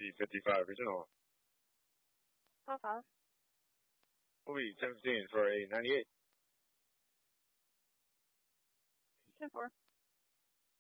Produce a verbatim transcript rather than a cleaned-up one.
B fifty-five original. Five five. Louis seventeen for a ninety-eight. ten four.